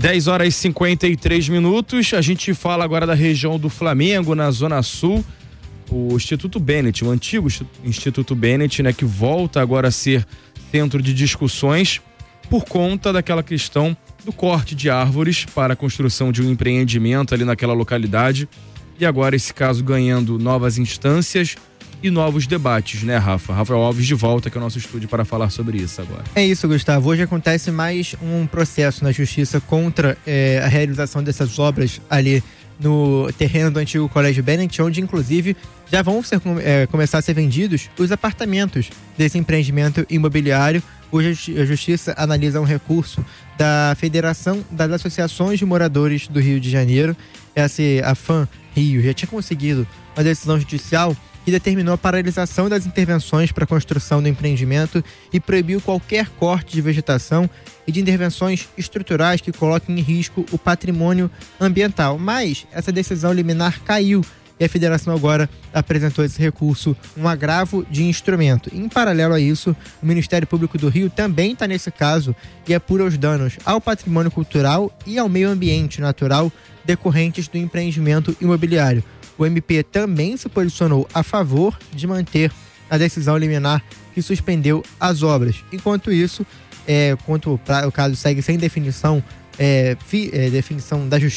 10h53. A gente fala agora da região do Flamengo, na Zona Sul. O Instituto Bennett, o antigo Instituto Bennett, né, que volta agora a ser centro de discussões por conta daquela questão do corte de árvores para a construção de um empreendimento ali naquela localidade. E agora esse caso ganhando novas instâncias e novos debates, né, Rafa? Rafael Alves de volta aqui ao nosso estúdio para falar sobre isso agora. É isso, Gustavo. Hoje acontece mais um processo na justiça contra a realização dessas obras ali no terreno do antigo Colégio Bennett, onde inclusive já vão começar a ser vendidos os apartamentos desse empreendimento imobiliário. Hoje a justiça analisa um recurso da Federação das Associações de Moradores do Rio de Janeiro. A FAM Rio já tinha conseguido uma decisão judicial que determinou a paralisação das intervenções para a construção do empreendimento e proibiu qualquer corte de vegetação e de intervenções estruturais que coloquem em risco o patrimônio ambiental. Mas essa decisão liminar caiu e a federação agora apresentou esse recurso, um agravo de instrumento. Em paralelo a isso, o Ministério Público do Rio também está nesse caso e apura os danos ao patrimônio cultural e ao meio ambiente natural decorrentes do empreendimento imobiliário. O MP também se posicionou a favor de manter a decisão liminar que suspendeu as obras. Enquanto isso, o caso segue sem definição da justiça